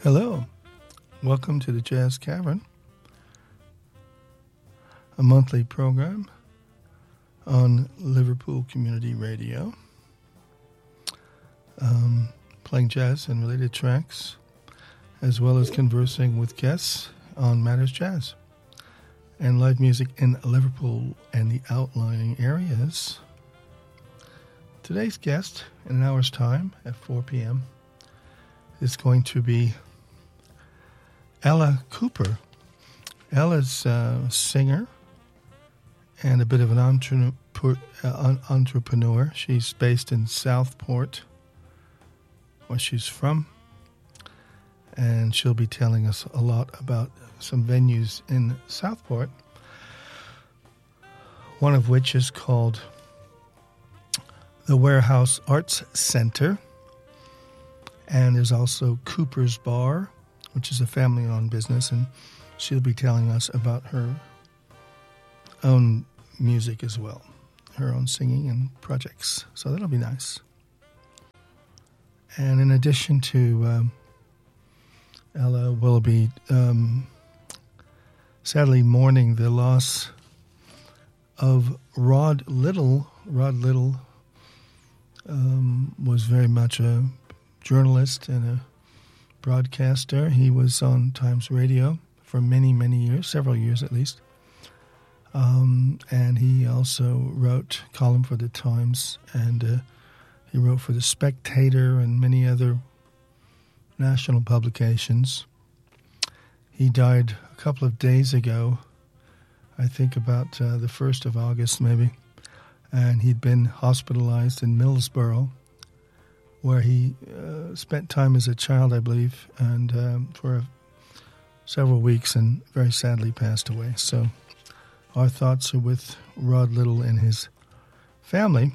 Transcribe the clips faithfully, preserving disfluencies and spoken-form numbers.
Hello, welcome to the Jazz Cavern, a monthly program on Liverpool Community Radio, um, playing jazz and related tracks, as well as conversing with guests on Matters Jazz and live music in Liverpool and the outlying areas. Today's guest, in an hour's time at four p.m., is going to be Ella Cooper. Ella's a singer and a bit of an entrepreneur. Uh, entrepreneur. She's based in Southport, where she's from, and she'll be telling us a lot about some venues in Southport, one of which is called the Warehouse Arts Center, and there's also Cooper's Bar, which is a family-owned business, and she'll be telling us about her own music as well, her own singing and projects. So that'll be nice. And in addition to um, Ella, will be um, sadly mourning the loss of Rod Little. Rod Little um, was very much a journalist and a broadcaster. He was on Times Radio for many, many years, several years at least. Um, and he also wrote column for the Times, and uh, he wrote for The Spectator and many other national publications. He died a couple of days ago, I think about uh, the first of August maybe, and he'd been hospitalized in Middlesbrough, where he uh, spent time as a child, I believe, and um, for several weeks, and very sadly passed away. So our thoughts are with Rod Little and his family.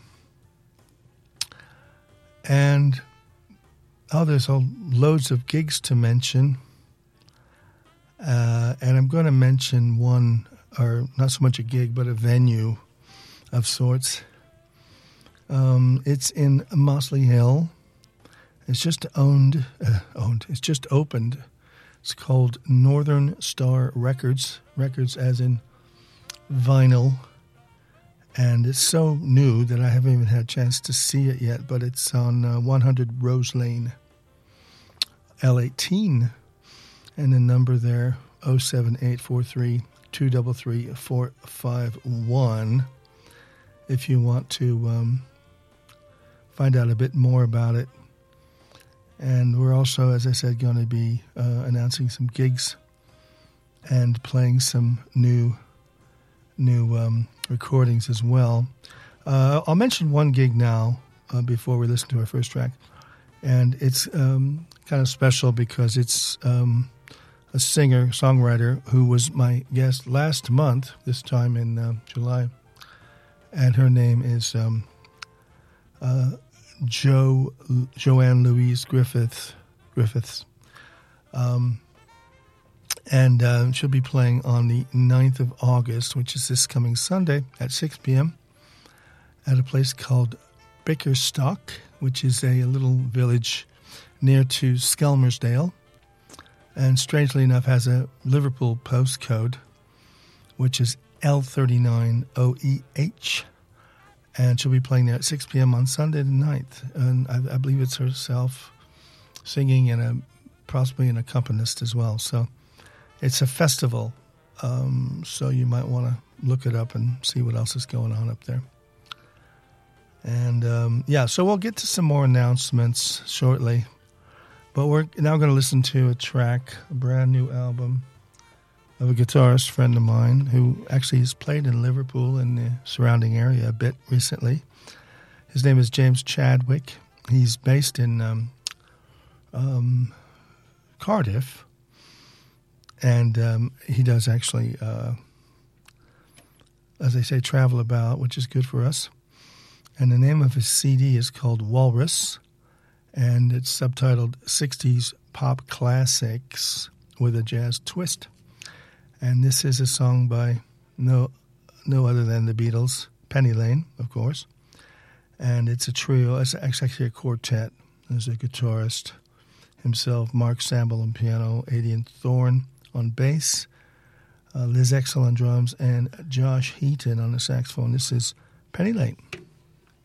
And oh, there's all, loads of gigs to mention. Uh, and I'm going to mention one, or not so much a gig, but a venue of sorts. Um, it's in Mossley Hill. It's just owned, uh, owned. It's just opened. It's called Northern Star Records, records as in vinyl. And it's so new that I haven't even had a chance to see it yet, but it's on uh, one hundred Rose Lane, L eighteen. And the number there, oh seven eight four three, two three three, four five one. If you want to um, find out a bit more about it. And we're also, as I said, going to be uh, announcing some gigs and playing some new new um, recordings as well. Uh, I'll mention one gig now uh, before we listen to our first track. And it's um, kind of special because it's um, a singer, songwriter who was my guest last month, this time in uh, July. And her name is um, uh, Jo Joanne Louise Griffith Griffiths, um, and uh, she'll be playing on the ninth of August, which is this coming Sunday at six p.m. at a place called Bickerstock, which is a little village near to Skelmersdale, and strangely enough has a Liverpool postcode, which is L thirty-nine O E H. And she'll be playing there at six p.m. on Sunday the ninth. And I, I believe it's herself singing and a, possibly an accompanist as well. So it's a festival. Um, so you might want to look it up and see what else is going on up there. And, um, yeah, so we'll get to some more announcements shortly. But we're now going to listen to a track, a brand new album of a guitarist friend of mine who actually has played in Liverpool and the surrounding area a bit recently. His name is James Chadwick. He's based in um, um, Cardiff, and um, he does actually, uh, as they say, travel about, which is good for us. And the name of his C D is called Walrus, and it's subtitled sixties Pop Classics with a Jazz Twist. And this is a song by no no other than the Beatles, Penny Lane, of course. And it's a trio. It's actually a quartet. There's a guitarist, himself, Mark Samble on piano, Adian Thorne on bass, uh, Liz Exel on drums, and Josh Heaton on the saxophone. This is Penny Lane.